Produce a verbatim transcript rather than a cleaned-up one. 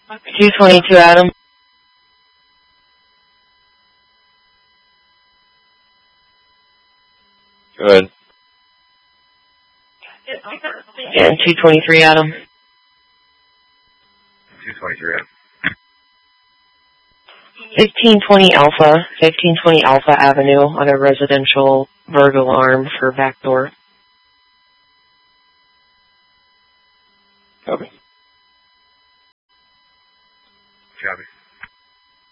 two twenty-two, Adam. Go ahead. And two twenty-three, Adam. two twenty-three. fifteen twenty Alpha, fifteen twenty Alpha Avenue on a residential Virgo alarm for backdoor. Copy. Copy.